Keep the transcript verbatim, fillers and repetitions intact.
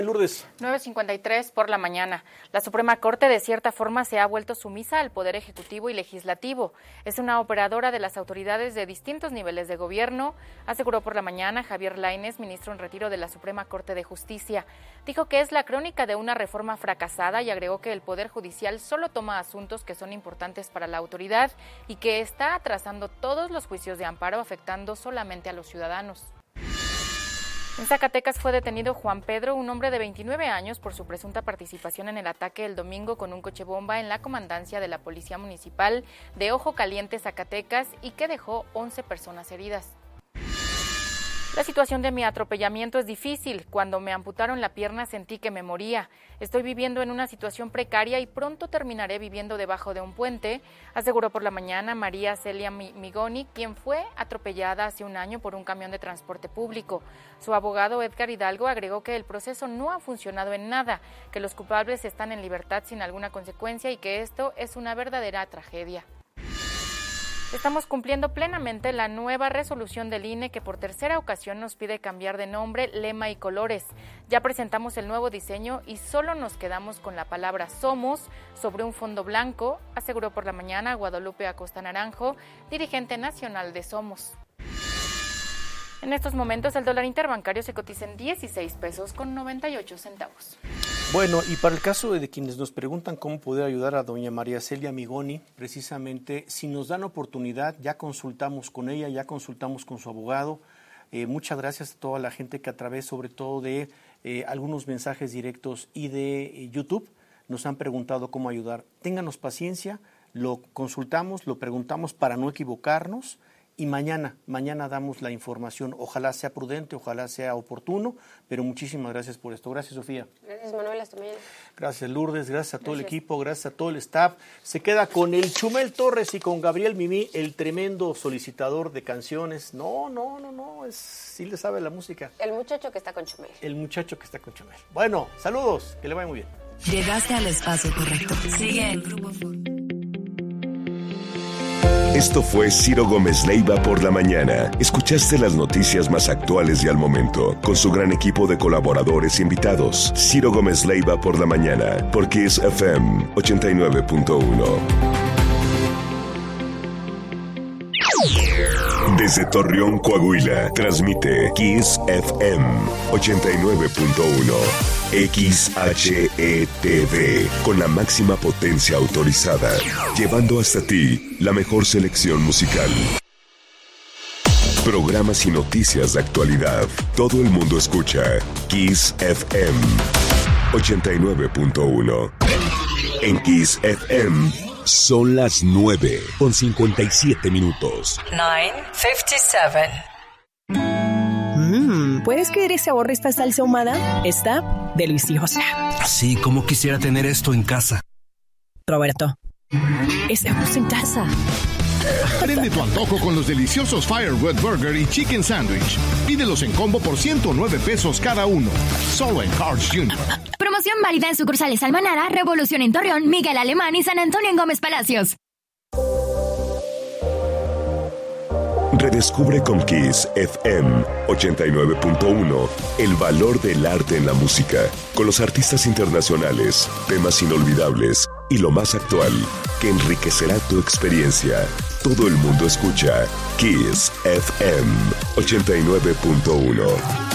Lourdes. nueve cincuenta y tres por la mañana. La Suprema Corte de cierta forma se ha vuelto sumisa al Poder Ejecutivo y Legislativo. Es una operadora de las autoridades de distintos niveles de gobierno, aseguró por la mañana Javier Lainez, ministro en retiro de la Suprema Corte de Justicia. Dijo que es la crónica de una reforma fracasada y agregó que el Poder Judicial solo toma asuntos que son importantes para la autoridad y que está atrasando todos los juicios de amparo, afectando solamente a los ciudadanos. En Zacatecas fue detenido Juan Pedro, un hombre de veintinueve años, por su presunta participación en el ataque el domingo con un coche bomba en la comandancia de la Policía Municipal de Ojo Caliente, Zacatecas, y que dejó once personas heridas. La situación de mi atropellamiento es difícil. Cuando me amputaron la pierna sentí que me moría. Estoy viviendo en una situación precaria y pronto terminaré viviendo debajo de un puente, aseguró por la mañana María Celia Migoni, quien fue atropellada hace un año por un camión de transporte público. Su abogado Edgar Hidalgo agregó que el proceso no ha funcionado en nada, que los culpables están en libertad sin alguna consecuencia y que esto es una verdadera tragedia. Estamos cumpliendo plenamente la nueva resolución del I N E que por tercera ocasión nos pide cambiar de nombre, lema y colores. Ya presentamos el nuevo diseño y solo nos quedamos con la palabra Somos sobre un fondo blanco, aseguró por la mañana Guadalupe Acosta Naranjo, dirigente nacional de Somos. En estos momentos el dólar interbancario se cotiza en dieciséis pesos con noventa y ocho centavos. Bueno, y para el caso de quienes nos preguntan cómo poder ayudar a doña María Celia Migoni, precisamente, si nos dan oportunidad, ya consultamos con ella, ya consultamos con su abogado. Eh, muchas gracias a toda la gente que a través, sobre todo, de eh, algunos mensajes directos y de eh, YouTube, nos han preguntado cómo ayudar. Ténganos paciencia, lo consultamos, lo preguntamos para no equivocarnos. Y mañana, mañana damos la información. Ojalá sea prudente, ojalá sea oportuno, pero muchísimas gracias por esto. Gracias, Sofía. Gracias, Manuel. Hasta mañana. Gracias, Lourdes. Gracias a todo Gracias. el equipo, gracias a todo el staff. Se queda con el Chumel Torres y con Gabriel Mimí, el tremendo solicitador de canciones. No, no, no, no, es, sí le sabe la música. El muchacho que está con Chumel. El muchacho que está con Chumel. Bueno, saludos, que le vaya muy bien. Llegaste al espacio correcto. Sigue el Grupo Fórmula. Esto fue Ciro Gómez Leiva por la mañana. Escuchaste las noticias más actuales y al momento, con su gran equipo de colaboradores e invitados. Ciro Gómez Leiva por la mañana, por Kiss F M ochenta y nueve punto uno. Desde Torreón, Coahuila, transmite Kiss F M ochenta y nueve punto uno. X H E T V, con la máxima potencia autorizada, llevando hasta ti la mejor selección musical. Programas y noticias de actualidad. Todo el mundo escucha Kiss F M ochenta y nueve punto uno. En Kiss F M son las nueve con cincuenta y siete minutos. nueve cincuenta y siete. Mmm, ¿puedes creer ese sabor de esta salsa ahumada? Está deliciosa. Sí, como quisiera tener esto en casa. Roberto, estamos en casa. Prende tu antojo con los deliciosos Firewood Burger y Chicken Sandwich. Pídelos en combo por ciento nueve pesos cada uno. Solo en Carl's junior Promoción válida en sucursales Almanara, Revolución en Torreón, Miguel Alemán y San Antonio en Gómez Palacios. Redescubre con Kiss F M ochenta y nueve punto uno el valor del arte en la música, con los artistas internacionales, temas inolvidables y lo más actual, que enriquecerá tu experiencia. Todo el mundo escucha Kiss F M ochenta y nueve punto uno.